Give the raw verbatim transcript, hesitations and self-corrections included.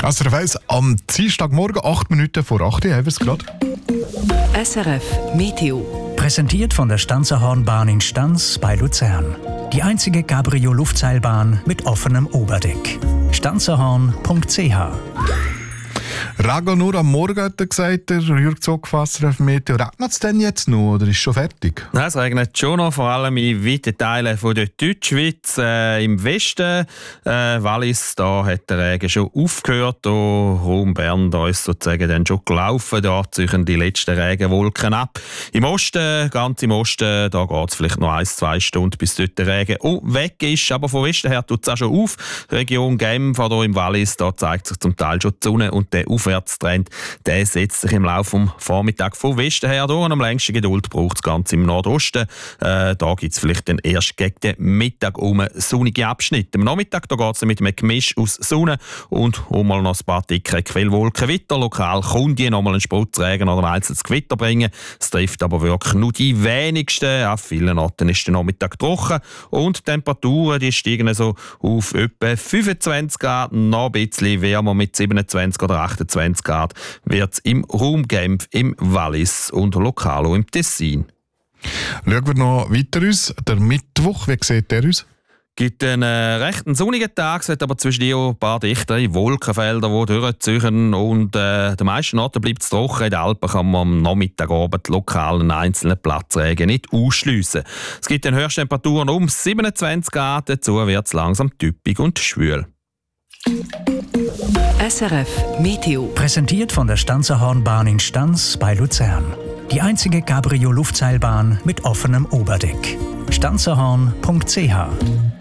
S R F eins am Dienstagmorgen, acht Minuten vor acht Uhr, haben wir es gerade. S R F Meteo. Präsentiert von der Stanzerhornbahn in Stanz bei Luzern. Die einzige Cabrio-Luftseilbahn mit offenem Oberdeck. stanzerhorn punkt c h. Regen nur am Morgen, hat er gesagt, der Jürg Zogfasser auf Meteo. Regnet es denn jetzt noch oder ist es schon fertig? Nein, es regnet schon noch, vor allem in weiten Teilen von der Deutschschweiz. Äh, Im Westen, äh, Wallis, da hat der Regen schon aufgehört. Da Raum Bern, da ist sozusagen dann schon gelaufen. Da ziehen die letzten Regenwolken ab. Im Osten, ganz im Osten, da geht es vielleicht noch ein, zwei Stunden, bis dort der Regen oh, weg ist. Aber von Westen her tut es auch schon auf. Region Genf, hier im Wallis, da zeigt sich zum Teil schon die Sonne und der Aufwärtstrend, der setzt sich im Laufe vom Vormittag von Westen her durch. Und am längsten Geduld braucht es ganz im Nordosten. Äh, da gibt es vielleicht dann erst gegen den Mittag um sonnige Abschnitte. Am Nachmittag geht es mit einem Gemisch aus Sonne und um mal noch ein paar dicke Quellwolken weiter. Lokal kann die noch mal einen Sputzregen oder ein einzelnes Gewitter bringen. Es trifft aber wirklich nur die wenigsten. An vielen Orten ist der Nachmittag trocken und die Temperaturen die steigen so auf etwa fünfundzwanzig Grad, noch ein bisschen wärmer mit siebenundzwanzig oder achtundzwanzig Grad wird es im Raum Genf, im Wallis und lokal auch im Tessin. Schauen wir noch weiter aus. Der Mittwoch, wie sieht der aus? Es gibt einen äh, recht sonnigen Tag, es hat aber zwischen auch ein paar dichtere Wolkenfelder, die durchziehen. Und äh, den meisten Orten bleibt es trocken. In den Alpen kann man am Nachmittagabend lokal einen einzelnen Platzregen nicht ausschliessen. Es gibt dann Höchsttemperaturen um siebenundzwanzig Grad, dazu wird es langsam typisch und schwül. S R F Meteo. Präsentiert von der Stanzerhornbahn in Stanz bei Luzern. Die einzige Cabrio-Luftseilbahn mit offenem Oberdeck. stanzerhorn punkt c h.